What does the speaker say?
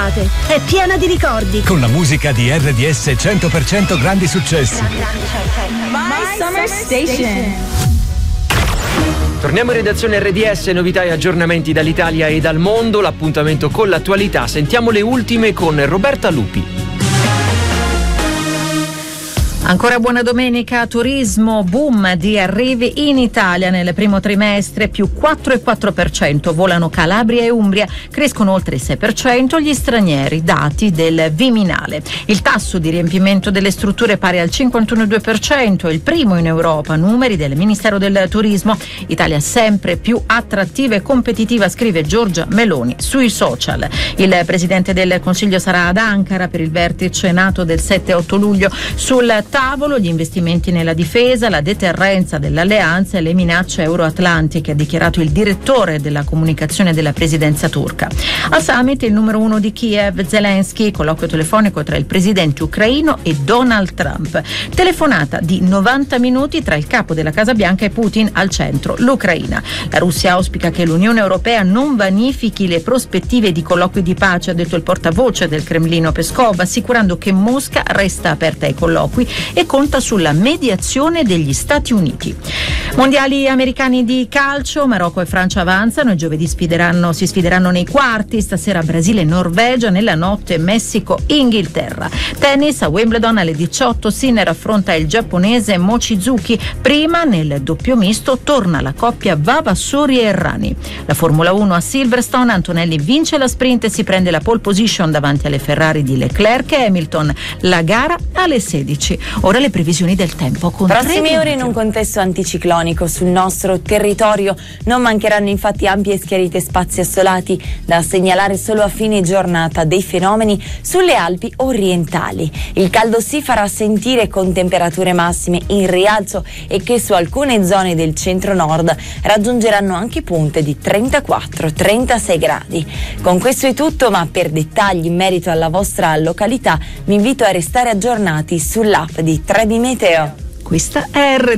d'estate. È piena di ricordi. Con la musica di RDS 100% grandi successi. My Summer Station. Torniamo in redazione RDS, novità e aggiornamenti dall'Italia e dal mondo, l'appuntamento con l'attualità. Sentiamo le ultime con Roberta Lupi. Ancora buona domenica. Turismo, boom di arrivi in Italia nel primo trimestre, più 4,4%, volano Calabria e Umbria, crescono oltre il 6% gli stranieri, dati del Viminale. Il tasso di riempimento delle strutture pari al 51,2%, è il primo in Europa, numeri del Ministero del Turismo. Italia sempre più attrattiva e competitiva, scrive Giorgia Meloni sui social. Il Presidente del Consiglio sarà ad Ankara per il vertice NATO del 7-8 luglio. Sul tavolo gli investimenti nella difesa, la deterrenza dell'alleanza e le minacce euroatlantiche, ha dichiarato il direttore della comunicazione della presidenza turca. Al summit il numero 1 di Kiev, Zelensky, colloquio telefonico tra il presidente ucraino e Donald Trump. Telefonata di 90 minuti tra il capo della Casa Bianca e Putin, al centro l'Ucraina. La Russia auspica che l'Unione Europea non vanifichi le prospettive di colloqui di pace, ha detto il portavoce del Cremlino Peskov, assicurando che Mosca resta aperta ai colloqui e conta sulla mediazione degli Stati Uniti. Mondiali americani di calcio, Marocco e Francia avanzano e giovedì si sfideranno nei quarti, stasera Brasile e Norvegia, nella notte Messico-Inghilterra. Tennis, a Wimbledon alle 18 Sinner affronta il giapponese Mochizuki, prima nel doppio misto torna la coppia Vavassori e Errani. La Formula 1 a Silverstone, Antonelli vince la sprint e si prende la pole position davanti alle Ferrari di Leclerc e Hamilton, la gara alle 16. Ora le previsioni del tempo con prossime ore in un contesto anticiclonico sul nostro territorio. Non mancheranno infatti ampie e schiarite spazi assolati, da segnalare solo a fine giornata dei fenomeni sulle Alpi orientali. Il caldo si farà sentire con temperature massime in rialzo e che su alcune zone del centro-nord raggiungeranno anche punte di 34-36 gradi. Con questo è tutto, ma per dettagli in merito alla vostra località vi invito a restare aggiornati sull'app di 3D Meteo. Questa è